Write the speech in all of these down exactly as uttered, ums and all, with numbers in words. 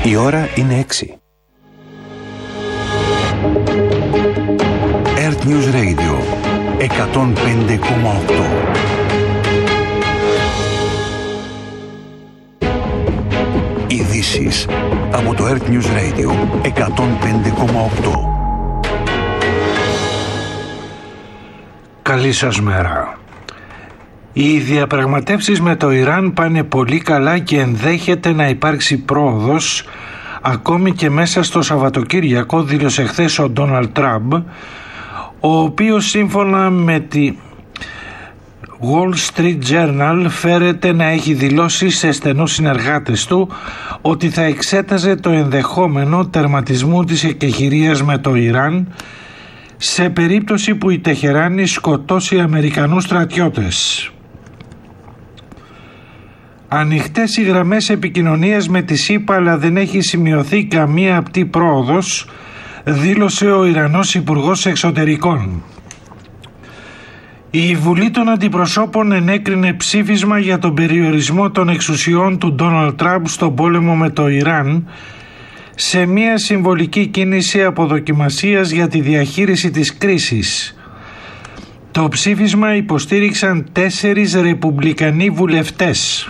Η ώρα είναι έξι. Earth News Radio εκατόν πέντε κόμμα οκτώ. Ειδήσεις από το Earth News Radio εκατόν πέντε κόμμα οκτώ. Καλή σας μέρα. Οι διαπραγματεύσεις με το Ιράν πάνε πολύ καλά και ενδέχεται να υπάρξει πρόοδος, ακόμη και μέσα στο Σαββατοκύριακο, δήλωσε χθες ο Ντόναλντ Τραμπ, ο οποίος σύμφωνα με τη Wall Street Journal φέρεται να έχει δηλώσει σε στενούς συνεργάτες του ότι θα εξέταζε το ενδεχόμενο τερματισμού της εκεχηρίας με το Ιράν σε περίπτωση που η Τεχεράνη σκοτώσει Αμερικανούς στρατιώτες. Ανοιχτές οι γραμμές επικοινωνίας με τη ΣΥΠΑ, αλλά δεν έχει σημειωθεί καμία απτή πρόοδος, δήλωσε ο Ιρανός Υπουργός Εξωτερικών. Η Βουλή των Αντιπροσώπων ενέκρινε ψήφισμα για τον περιορισμό των εξουσιών του Ντόναλντ Τραμπ στον πόλεμο με το Ιράν, σε μια συμβολική κίνηση αποδοκιμασίας για τη διαχείριση της κρίσης. Το ψήφισμα υποστήριξαν τέσσερις ρεπουμπλικανοί βουλευτές.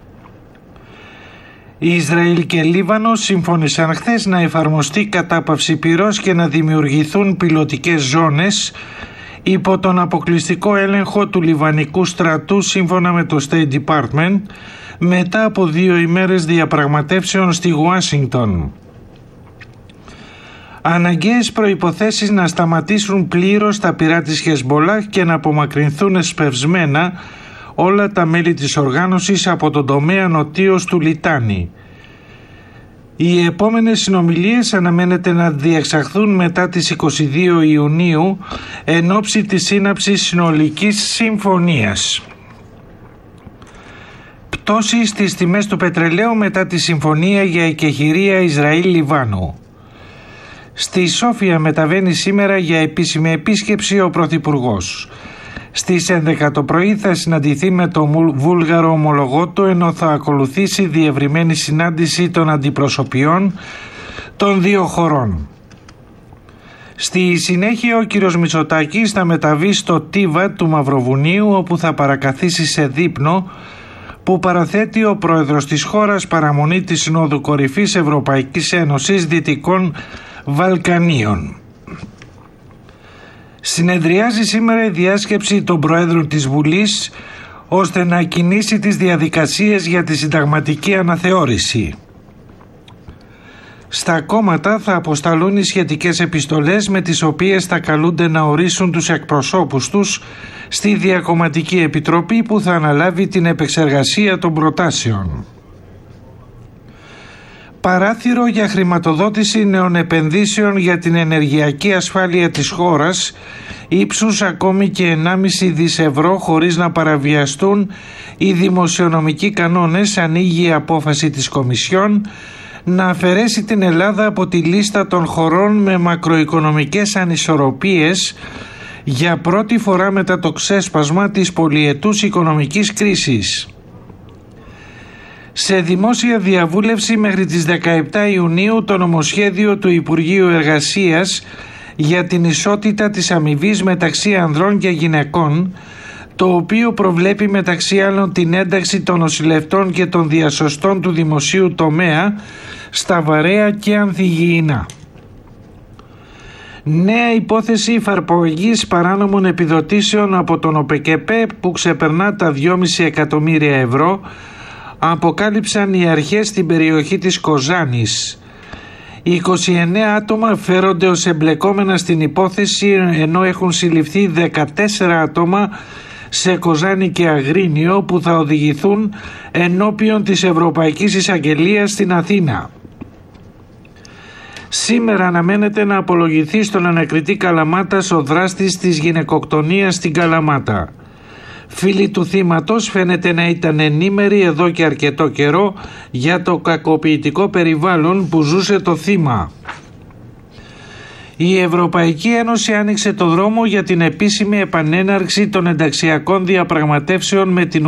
Ισραήλ και Λίβανο συμφώνησαν χθες να εφαρμοστεί κατάπαυση πυρός και να δημιουργηθούν πιλωτικές ζώνες υπό τον αποκλειστικό έλεγχο του Λιβανικού στρατού, σύμφωνα με το State Department, μετά από δύο ημέρες διαπραγματεύσεων στη Ουάσιγκτον. Αναγκαίες προϋποθέσεις να σταματήσουν πλήρως τα πυρά της Χεσμπολάχ και να απομακρυνθούν εσπευσμένα όλα τα μέλη της οργάνωσης από τον τομέα νοτίως του Λιτάνι. Οι επόμενες συνομιλίες αναμένεται να διεξαχθούν μετά τις είκοσι δύο Ιουνίου εν ώψη της σύναψης συνολικής συμφωνίας. Πτώση στις τιμές του πετρελαίου μετά τη συμφωνία για εκεχηρία Ισραήλ-Λιβάνου. Στη Σόφια μεταβαίνει σήμερα για επίσημη επίσκεψη ο Πρωθυπουργός. Στις έντεκα το πρωί θα συναντηθεί με τον Βούλγαρο ομολογό του, ενώ θα ακολουθήσει διευρυμένη συνάντηση των αντιπροσωπιών των δύο χωρών. Στη συνέχεια ο κύριος Μητσοτάκης θα μεταβεί στο Τίβα του Μαυροβουνίου, όπου θα παρακαθίσει σε δείπνο που παραθέτει ο πρόεδρος της χώρας παραμονή της Συνόδου Κορυφής Ευρωπαϊκής Ένωσης Δυτικών Βαλκανίων. Συνεδριάζει σήμερα η διάσκεψη των Προέδρων της Βουλής ώστε να κινήσει τις διαδικασίες για τη συνταγματική αναθεώρηση. Στα κόμματα θα αποσταλούν οι σχετικές επιστολές με τις οποίες θα καλούνται να ορίσουν τους εκπροσώπους τους στη Διακομματική Επιτροπή που θα αναλάβει την επεξεργασία των προτάσεων. Παράθυρο για χρηματοδότηση νέων επενδύσεων για την ενεργειακή ασφάλεια της χώρας ύψους ακόμη και ενάμιση δισεκατομμύρια ευρώ χωρίς να παραβιαστούν οι δημοσιονομικοί κανόνες, ανοίγει η απόφαση της Κομισιόν να αφαιρέσει την Ελλάδα από τη λίστα των χωρών με μακροοικονομικές ανισορροπίες για πρώτη φορά μετά το ξέσπασμα της πολυετούς οικονομικής κρίσης. Σε δημόσια διαβούλευση μέχρι τις δεκαεπτά Ιουνίου το νομοσχέδιο του Υπουργείου Εργασίας για την ισότητα της αμοιβής μεταξύ ανδρών και γυναικών, το οποίο προβλέπει μεταξύ άλλων την ένταξη των νοσηλευτών και των διασωστών του δημοσίου τομέα στα βαρέα και ανθυγιεινά. Νέα υπόθεση υφαρπαγής παράνομων επιδοτήσεων από τον ΟΠΕΚΕΠΕ που ξεπερνά τα δυόμισι εκατομμύρια ευρώ, αποκάλυψαν οι αρχές στην περιοχή της Κοζάνης. είκοσι εννέα άτομα φέρονται ως εμπλεκόμενα στην υπόθεση, ενώ έχουν συλληφθεί δεκατέσσερα άτομα σε Κοζάνη και Αγρίνιο που θα οδηγηθούν ενώπιον της Ευρωπαϊκής Εισαγγελίας στην Αθήνα. Σήμερα αναμένεται να απολογηθεί στον ανακριτή Καλαμάτας ο δράστης της γυναικοκτονίας στην Καλαμάτα. Φίλοι του θύματος φαίνεται να ήταν ενήμεροι εδώ και αρκετό καιρό για το κακοποιητικό περιβάλλον που ζούσε το θύμα. Η Ευρωπαϊκή Ένωση άνοιξε το δρόμο για την επίσημη επανέναρξη των ενταξιακών διαπραγματεύσεων με την